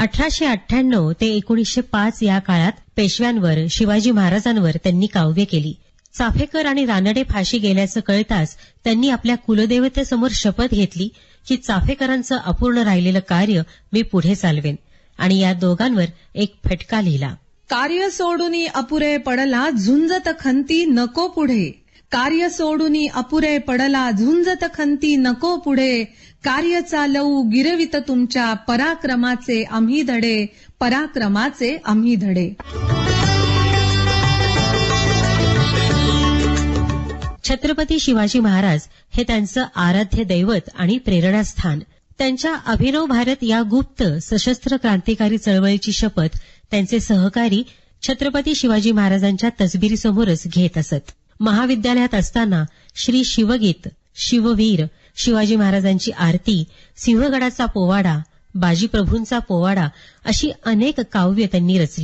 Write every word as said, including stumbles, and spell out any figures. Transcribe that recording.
अठराशे अठ्ठ्याण्णव ते एकोणीसशे पाच या काळात पेशव्यांवर, शिवाजी महाराजांवर त्यांनी काव्य केली. चाफेकर आणि रानडे फाशी गेल्याचं कळताच त्यांनी आपल्या कुलदेवतेसमोर शपथ घेतली की चाफेकरांचं अपूर्ण राहिलेलं कार्य मी पुढे चालवेन, आणि या दोघांवर एक फटका लिहिला. कार्य सोडूनी अपुरे पडला झुंजत खंती नको पुढे. कार्य सोडूनी अपुरे पडला झुंजत खंती नको पुढे. कार्य चालवू गिरवित तुमच्या पराक्रमाचे आम्ही धडे. पराक्रमाचे आम्ही धडे. छत्रपती शिवाजी महाराज हे त्यांचं आराध्य दैवत आणि प्रेरणास्थान. त्यांच्या अभिनव भारत या गुप्त सशस्त्र क्रांतिकारी चळवळीची शपथ त्यांचे सहकारी छत्रपती शिवाजी महाराजांच्या तसबिरीसमोरच घेत असत. महाविद्यालयात असताना श्री शिवगीत, शिववीर, शिवाजी महाराजांची आरती, सिंहगडाचा पोवाडा, बाजीप्रभूंचा पोवाडा अशी अनेक काव्य त्यांनी रचली.